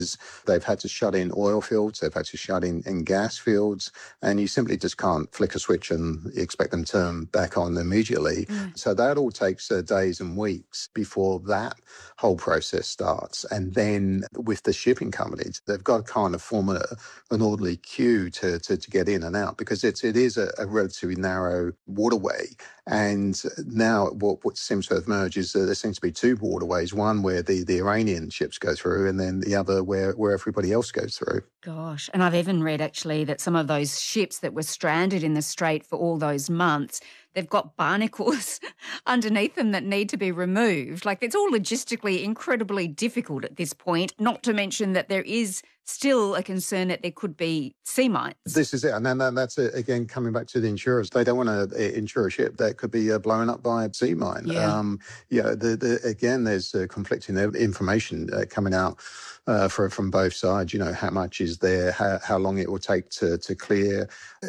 They've had to shut in oil fields, they've had to shut in gas fields, and you simply just can't flick a switch and expect them to turn back on immediately. So that all takes days and weeks before that whole process starts. And then with the shipping companies, they've got to kind of form an orderly queue to get in and out, because it is a relatively narrow waterway. And now what seems to have emerged is that there seems to be two waterways, one where the Iranian ships go through and then the other where everybody else goes through. Gosh, and I've even read actually that some of those ships that were stranded in the Strait for all those months, they've got barnacles underneath them that need to be removed. Like, it's all logistically incredibly difficult at this point, not to mention that there is still a concern that there could be sea mines. This is it. And then that's, again, coming back to the insurers. They don't want to insure a ship that could be blown up by a sea mine. Again, there's conflicting information coming out from both sides. How much is there, how long it will take to clear.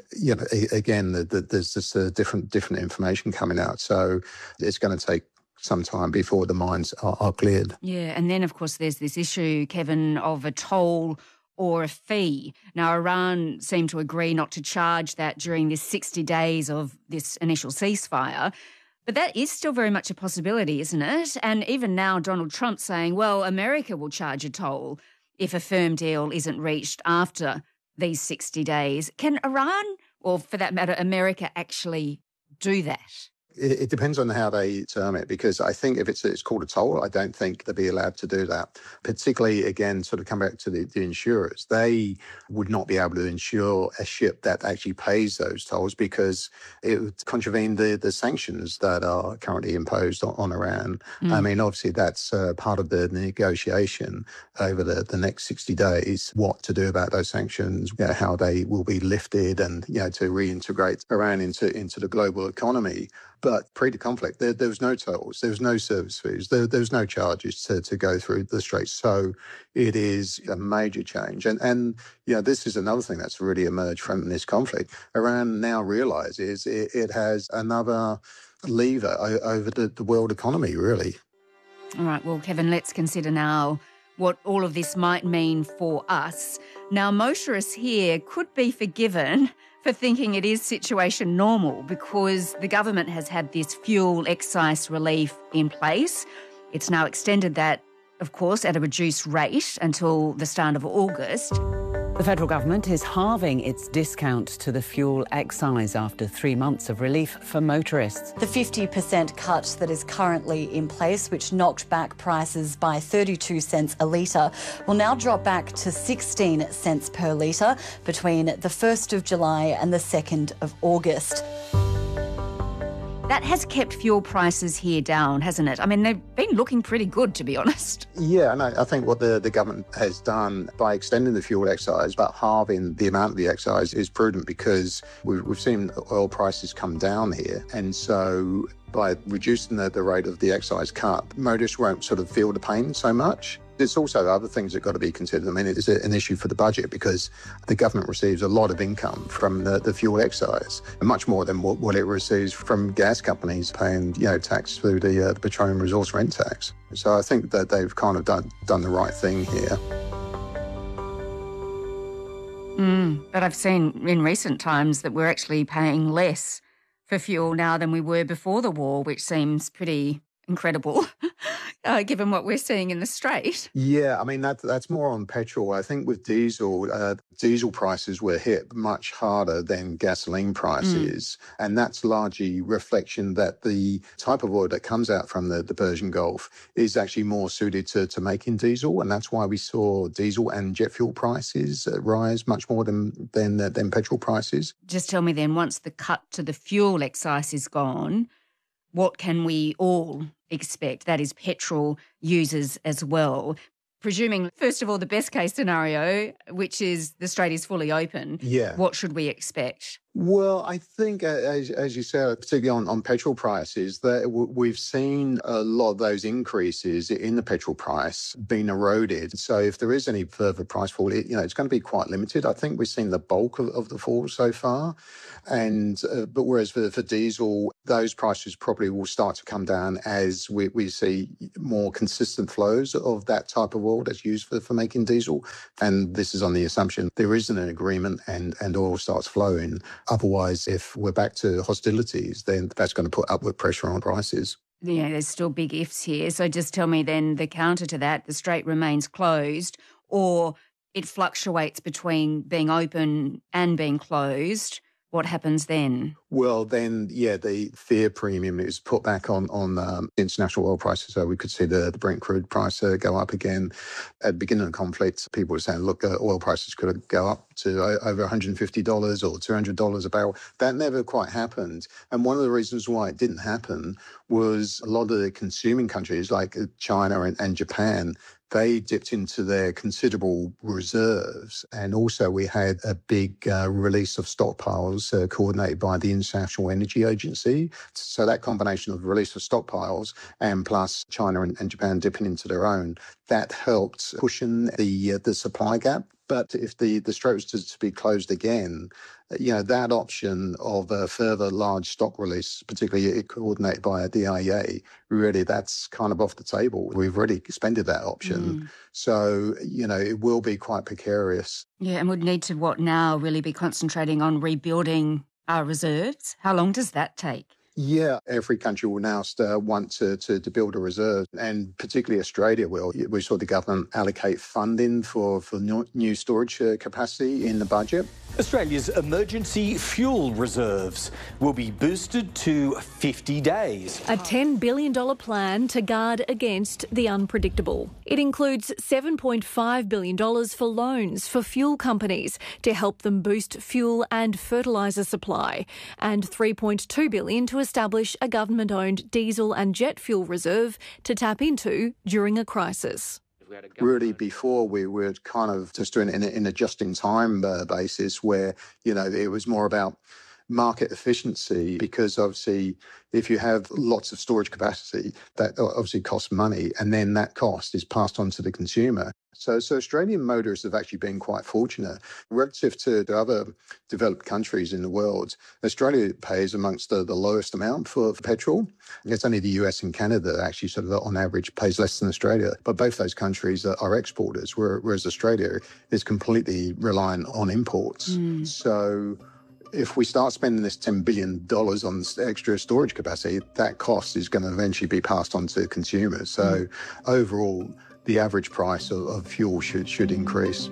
Again, there's just different information coming out. So it's going to take some time before the mines are cleared. Yeah, and then, of course, there's this issue, Kevin, of a toll or a fee. Now, Iran seemed to agree not to charge that during this 60 days of this initial ceasefire. But that is still very much a possibility, isn't it? And even now, Donald Trump saying, well, America will charge a toll if a firm deal isn't reached after these 60 days. Can Iran, or for that matter, America, actually do that? It depends on how they term it, because I think if it's called a toll, I don't think they'd be allowed to do that. Particularly, again, sort of come back to the insurers. They would not be able to insure a ship that actually pays those tolls, because it would contravene the sanctions that are currently imposed on Iran. I mean, obviously, that's part of the negotiation over the next 60 days, what to do about those sanctions, how they will be lifted, and, to reintegrate Iran into the global economy. But pre the conflict, there was no tolls, there was no service fees, there was no charges to go through the Straits. So it is a major change. And this is another thing that's really emerged from this conflict. Iran now realises it has another lever over the world economy, really. All right, well, Kevin, let's consider now what all of this might mean for us. Now, motorists here could be forgiven for thinking it is situation normal, because the government has had this fuel excise relief in place. It's now extended that, of course, at a reduced rate until the start of August. The federal government is halving its discount to the fuel excise after 3 months of relief for motorists. The 50% cut that is currently in place, which knocked back prices by 32 cents a litre, will now drop back to 16 cents per litre between the 1st of July and the 2nd of August. That has kept fuel prices here down, hasn't it? I mean, they've been looking pretty good, to be honest. Yeah, and I think what the government has done by extending the fuel excise, but halving the amount of the excise, is prudent, because we've seen oil prices come down here. And so by reducing the rate of the excise cut, motorists won't sort of feel the pain so much. There's also other things that got to be considered. I mean, it's an issue for the budget, because the government receives a lot of income from the fuel excise, much more than what it receives from gas companies paying, tax through the petroleum resource rent tax. So I think that they've kind of done the right thing here. But I've seen in recent times that we're actually paying less for fuel now than we were before the war, which seems pretty incredible, given what we're seeing in the Strait. Yeah, I mean, that's more on petrol. I think with diesel, diesel prices were hit much harder than gasoline prices. And that's largely reflection that the type of oil that comes out from the Persian Gulf is actually more suited to making diesel. And that's why we saw diesel and jet fuel prices rise much more than petrol prices. Just tell me then, once the cut to the fuel excise is gone, what can we all expect? That is, petrol users as well. Presuming, first of all, the best case scenario, which is the Strait is fully open, Yeah. What should we expect? Well, I think, as you said, particularly on petrol prices, that we've seen a lot of those increases in the petrol price being eroded. So if there is any further price fall, it's going to be quite limited. I think we've seen the bulk of the fall so far. But whereas for diesel, those prices probably will start to come down as we see more consistent flows of that type of oil that's used for making diesel. And this is on the assumption there isn't an agreement and oil starts flowing. Otherwise, if we're back to hostilities, then that's going to put upward pressure on prices. Yeah, there's still big ifs here. So just tell me then the counter to that, the strait remains closed or it fluctuates between being open and being closed. What happens then? Well, then, the fear premium is put back on international oil prices. So we could see the Brent crude price go up again. At the beginning of the conflict, people were saying, look, oil prices could go up to over $150 or $200 a barrel. That never quite happened. And one of the reasons why it didn't happen was a lot of the consuming countries like China and Japan, they dipped into their considerable reserves. And also we had a big release of stockpiles coordinated by the International Energy Agency. So that combination of release of stockpiles and plus China and Japan dipping into their own, that helped cushion the supply gap. But if the strait was to be closed again, that option of a further large stock release, particularly coordinated by the IEA, really that's kind of off the table. We've already expended that option. So, it will be quite precarious. Yeah, and we'd need to now really be concentrating on rebuilding our reserves. How long does that take? Yeah, every country will now want to build a reserve, and particularly Australia will. We saw the government allocate funding for new storage capacity in the budget. Australia's emergency fuel reserves will be boosted to 50 days. A $10 billion plan to guard against the unpredictable. It includes $7.5 billion for loans for fuel companies to help them boost fuel and fertiliser supply, and $3.2 billion to establish a government-owned diesel and jet fuel reserve to tap into during a crisis. Really, before we were kind of just doing it in a just-in-time basis where, it was more about market efficiency, because obviously if you have lots of storage capacity, that obviously costs money, and then that cost is passed on to the consumer. So Australian motorists have actually been quite fortunate. Relative to other developed countries in the world, Australia pays amongst the lowest amount for petrol. It's only the US and Canada that actually sort of on average pays less than Australia. But both those countries are exporters, whereas Australia is completely reliant on imports. So if we start spending this $10 billion on extra storage capacity, that cost is going to eventually be passed on to consumers. So overall, the average price of fuel should increase.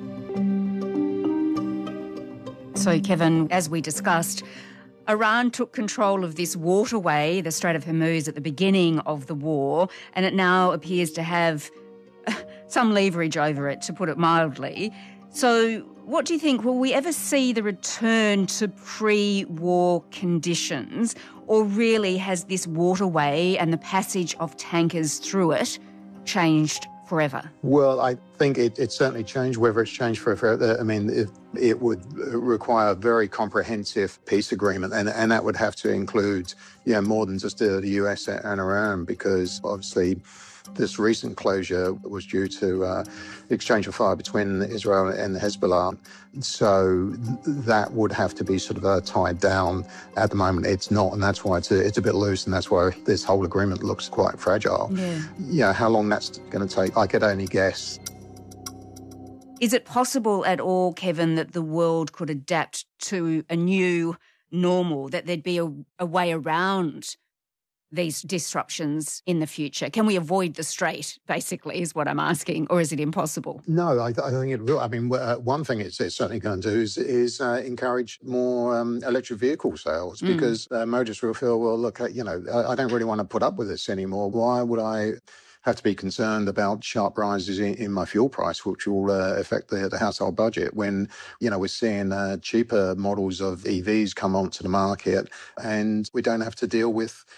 So, Kevin, as we discussed, Iran took control of this waterway, the Strait of Hormuz, at the beginning of the war, and it now appears to have some leverage over it, to put it mildly. So what do you think? Will we ever see the return to pre-war conditions, or really has this waterway and the passage of tankers through it changed forever? Well, I think it certainly changed. Whether it's changed forever, I mean, it would require a very comprehensive peace agreement, and that would have to include, more than just the US and Iran, because obviously this recent closure was due to exchange of fire between Israel and Hezbollah. So that would have to be sort of tied down. At the moment, it's not, and that's why it's a bit loose, and that's why this whole agreement looks quite fragile. Yeah. How long that's going to take, I could only guess. Is it possible at all, Kevin, that the world could adapt to a new normal, that there'd be a way around these disruptions in the future? Can we avoid the strait, basically, is what I'm asking, or is it impossible? No, I think it will. I mean, one thing it's certainly going to do is encourage more electric vehicle sales, because motorists will feel, well, look, I don't really want to put up with this anymore. Why would I have to be concerned about sharp rises in my fuel price, which will affect the household budget, when, we're seeing cheaper models of EVs come onto the market, and we don't have to deal with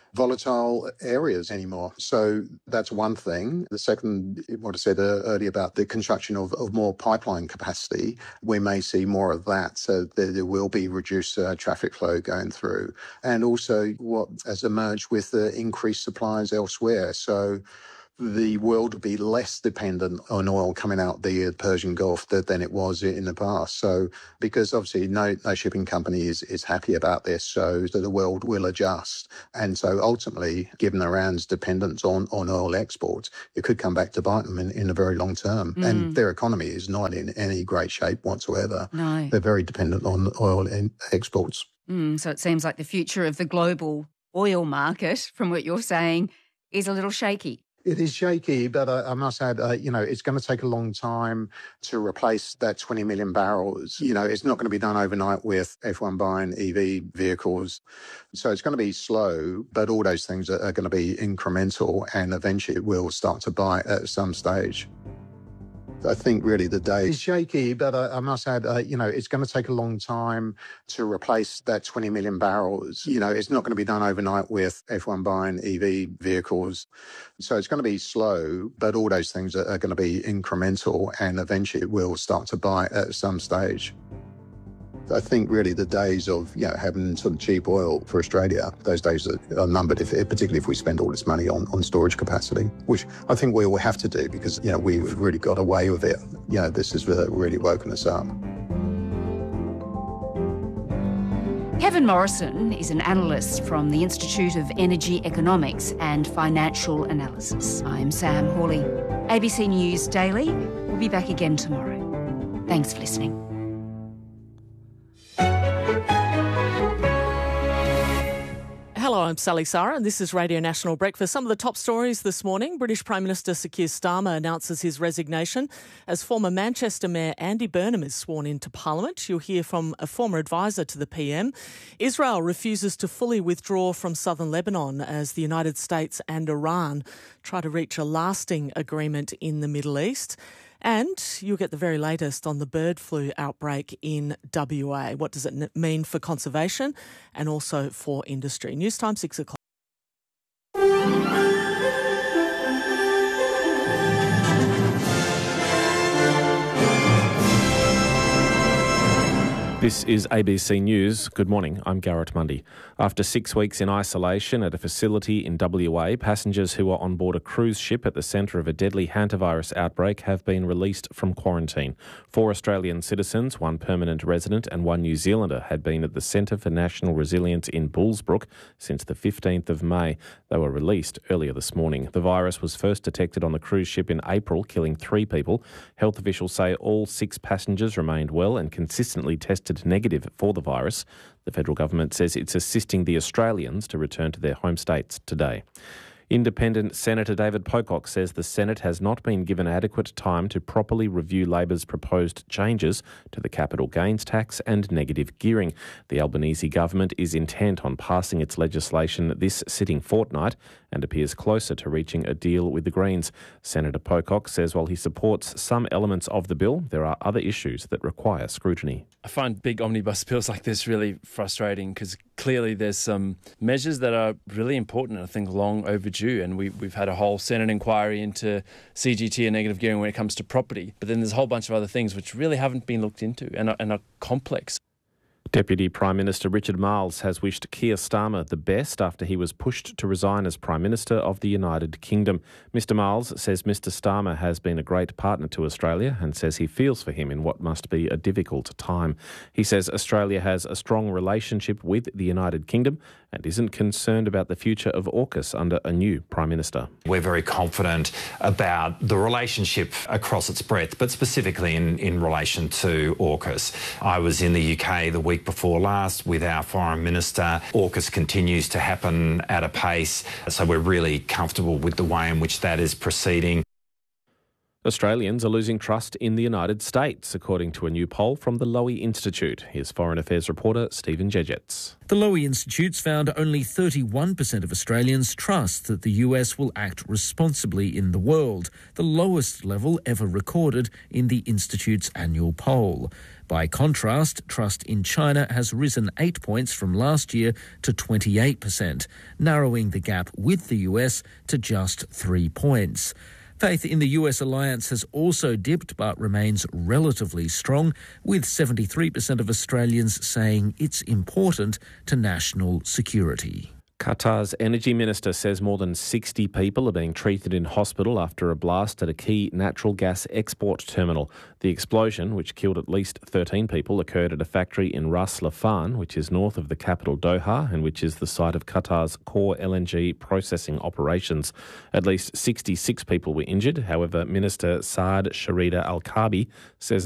volatile areas anymore. So that's one thing. The second, what I said earlier about the construction of more pipeline capacity, we may see more of that. So there will be reduced traffic flow going through. And also what has emerged with the increased supplies elsewhere. So the world will be less dependent on oil coming out the Persian Gulf than it was in the past. So because obviously no shipping company is happy about this, so the world will adjust. And so ultimately, given Iran's dependence on oil exports, it could come back to bite them in the very long term. And their economy is not in any great shape whatsoever. No. They're very dependent on oil exports. So it seems like the future of the global oil market, from what you're saying, is a little shaky. It is shaky, but I must add, it's going to take a long time to replace that 20 million barrels. It's not going to be done overnight with everyone buying EV vehicles. So it's going to be slow, but all those things are going to be incremental and eventually it will start to bite at some stage. I think really the day is shaky, but I must add, it's going to take a long time to replace that 20 million barrels. It's not going to be done overnight with everyone buying EV vehicles. So it's going to be slow, but all those things are going to be incremental and eventually it will start to bite at some stage. I think really the days of having sort of cheap oil for Australia, those days are numbered, particularly if we spend all this money on storage capacity, which I think we will have to do because we've really got away with it. This has really woken us up. Kevin Morrison is an analyst from the Institute of Energy Economics and Financial Analysis. I'm Sam Hawley. ABC News Daily. We'll be back again tomorrow. Thanks for listening. Hello, I'm Sally Sarah and this is Radio National Breakfast. Some of the top stories this morning. British Prime Minister Sir Keir Starmer announces his resignation as former Manchester Mayor Andy Burnham is sworn into Parliament. You'll hear from a former advisor to the PM. Israel refuses to fully withdraw from southern Lebanon as the United States and Iran try to reach a lasting agreement in the Middle East. And you'll get the very latest on the bird flu outbreak in WA. What does it mean for conservation and also for industry? News time 6 o'clock. This is ABC News. Good morning, I'm Garrett Mundy. After 6 weeks in isolation at a facility in WA, passengers who are on board a cruise ship at the centre of a deadly hantavirus outbreak have been released from quarantine. 4 Australian citizens, 1 permanent resident and 1 New Zealander had been at the Centre for National Resilience in Bullsbrook since the 15th of May. They were released earlier this morning. The virus was first detected on the cruise ship in April, killing 3 people. Health officials say all 6 passengers remained well and consistently tested negative for the virus. The federal government says it's assisting the Australians to return to their home states today. Independent Senator David Pocock says the Senate has not been given adequate time to properly review Labor's proposed changes to the capital gains tax and negative gearing. The Albanese government is intent on passing its legislation this sitting fortnight and appears closer to reaching a deal with the Greens. Senator Pocock says while he supports some elements of the bill, there are other issues that require scrutiny. I find big omnibus bills like this really frustrating because clearly there's some measures that are really important and I think long overdue. And we've had a whole Senate inquiry into CGT and negative gearing when it comes to property. But then there's a whole bunch of other things which really haven't been looked into and are complex. Deputy Prime Minister Richard Marles has wished Keir Starmer the best after he was pushed to resign as Prime Minister of the United Kingdom. Mr Marles says Mr Starmer has been a great partner to Australia and says he feels for him in what must be a difficult time. He says Australia has a strong relationship with the United Kingdom and isn't concerned about the future of AUKUS under a new Prime Minister. We're very confident about the relationship across its breadth, but specifically in relation to AUKUS. I was in the UK the week before last with our Foreign Minister. AUKUS continues to happen at a pace, so we're really comfortable with the way in which that is proceeding. Australians are losing trust in the United States, according to a new poll from the Lowy Institute. Here's Foreign Affairs reporter Stephen Jejets. The Lowy Institute's found only 31% of Australians trust that the US will act responsibly in the world, the lowest level ever recorded in the Institute's annual poll. By contrast, trust in China has risen 8 points from last year to 28%, narrowing the gap with the US to just 3 points. Faith in the US alliance has also dipped but remains relatively strong, with 73% of Australians saying it's important to national security. Qatar's energy minister says more than 60 people are being treated in hospital after a blast at a key natural gas export terminal. The explosion, which killed at least 13 people, occurred at a factory in Ras Laffan, which is north of the capital Doha and which is the site of Qatar's core LNG processing operations. At least 66 people were injured. However, Minister Saad Sharida Al-Kabi says